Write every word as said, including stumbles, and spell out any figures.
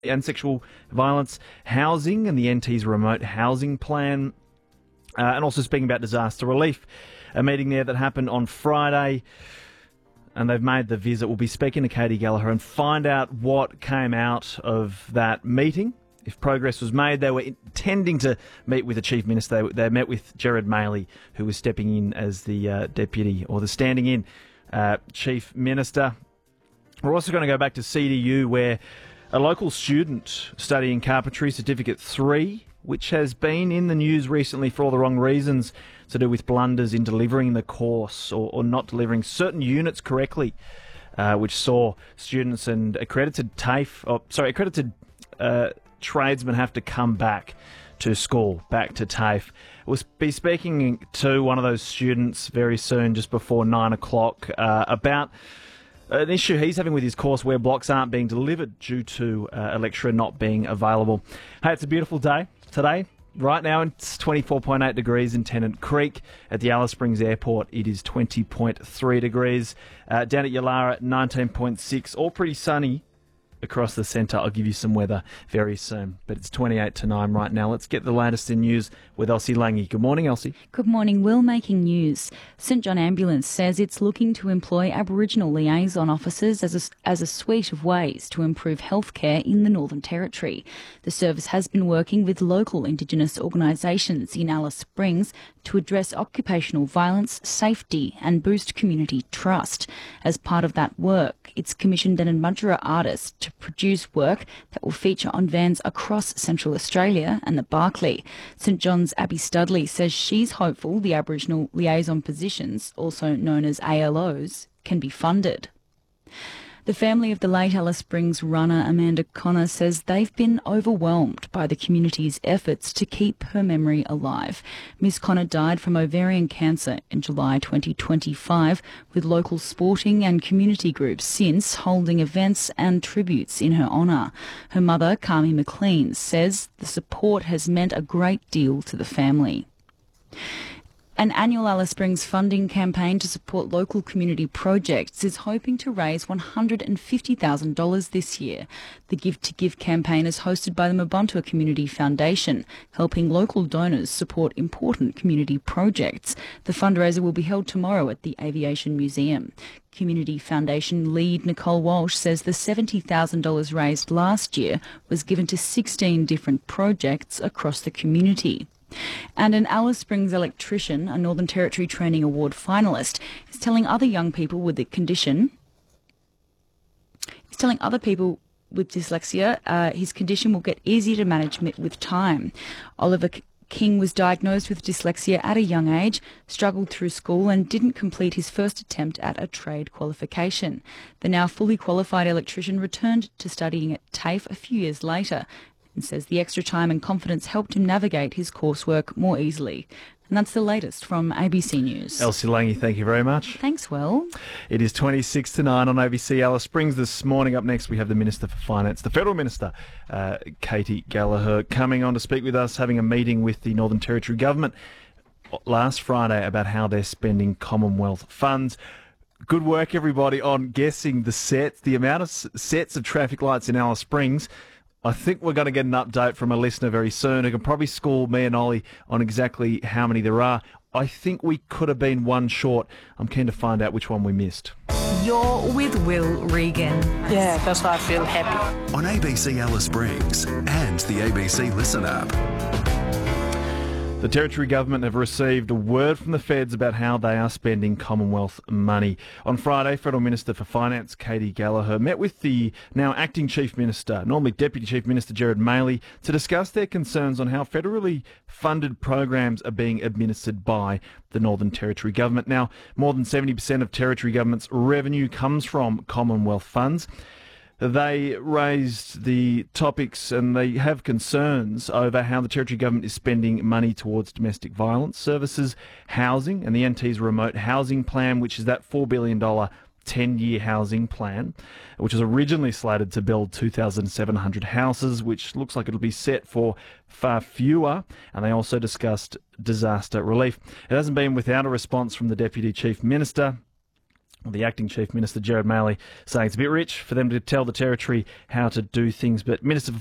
and sexual violence, housing and the N T's remote housing plan, uh, and also speaking about disaster relief. A meeting there that happened on Friday, and they've made the visit. We'll be speaking to Katie Gallagher and find out what came out of that meeting, if progress was made. They were intending to meet with the Chief Minister. They, they met with Gerard Maley, who was stepping in as the uh, Deputy, or the standing in uh, Chief Minister. We're also going to go back to C D U, where a local student studying carpentry, Certificate three, which has been in the news recently for all the wrong reasons, to do with blunders in delivering the course, or, or not delivering certain units correctly, uh, which saw students and accredited TAFE, or, sorry, accredited uh, tradesmen have to come back to school, back to TAFE. We'll be speaking to one of those students very soon, just before nine o'clock, uh, about an issue he's having with his course where blocks aren't being delivered due to uh, a lecturer not being available. Hey, it's a beautiful day today. Right now it's twenty-four point eight degrees in Tennant Creek. At the Alice Springs Airport it is twenty point three degrees. Uh, down at Yulara nineteen point six. All pretty sunny across the centre. I'll give you some weather very soon. But it's twenty-eight to nine right now. Let's get the latest in news with Elsie Lange. Good morning, Elsie. Good morning. Will making news. St John Ambulance says it's looking to employ Aboriginal liaison officers as a, as a suite of ways to improve healthcare in the Northern Territory. The service has been working with local Indigenous organisations in Alice Springs to address occupational violence, safety and boost community trust. As part of that work, it's commissioned an Mudgera artist to produce work that will feature on vans across Central Australia and the Barkly. St John's Abby Studley says she's hopeful the Aboriginal liaison positions, also known as A L Os, can be funded. The family of the late Alice Springs runner Amanda Connor says they've been overwhelmed by the community's efforts to keep her memory alive. Miss Connor died from ovarian cancer in July twenty twenty-five, with local sporting and community groups since holding events and tributes in her honour. Her mother, Carmi McLean, says the support has meant a great deal to the family. An annual Alice Springs funding campaign to support local community projects is hoping to raise one hundred fifty thousand dollars this year. The Give to Give campaign is hosted by the Mabuntua Community Foundation, helping local donors support important community projects. The fundraiser will be held tomorrow at the Aviation Museum. Community Foundation lead Nicole Walsh says the seventy thousand dollars raised last year was given to sixteen different projects across the community. And an Alice Springs electrician, a Northern Territory Training Award finalist, is telling other young people with the condition, is telling other people with dyslexia uh, his condition will get easier to manage with time. Oliver King was diagnosed with dyslexia at a young age, struggled through school and didn't complete his first attempt at a trade qualification. The now fully qualified electrician returned to studying at TAFE a few years later, and says the extra time and confidence helped him navigate his coursework more easily. And that's the latest from A B C News. Elsie Lange, thank you very much. Thanks, Will. It is twenty-six to nine on A B C Alice Springs this morning. Up next, we have the Minister for Finance, the Federal Minister, uh, Katie Gallagher, coming on to speak with us, having a meeting with the Northern Territory Government last Friday about how they're spending Commonwealth funds. Good work, everybody, on guessing the sets, the amount of sets of traffic lights in Alice Springs. I think we're going to get an update from a listener very soon who can probably school me and Ollie on exactly how many there are. I think we could have been one short. I'm keen to find out which one we missed. You're with Will Regan. Yeah, that's why I feel happy. On A B C Alice Springs and the A B C Listen app. The Territory Government have received a word from the Feds about how they are spending Commonwealth money. On Friday, Federal Minister for Finance, Katie Gallagher, met with the now Acting Chief Minister, normally Deputy Chief Minister Gerard Maley, to discuss their concerns on how federally funded programs are being administered by the Northern Territory Government. Now, more than seventy percent of Territory Government's revenue comes from Commonwealth funds. They raised the topics and they have concerns over how the Territory Government is spending money towards domestic violence services, housing, and the N T's remote housing plan, which is that four billion dollars ten-year housing plan, which was originally slated to build two thousand seven hundred houses, which looks like it'll be set for far fewer. And they also discussed disaster relief. It hasn't been without a response from the Deputy Chief Minister, Well, the acting Chief Minister, Gerard Maley, saying it's a bit rich for them to tell the Territory how to do things. But Minister for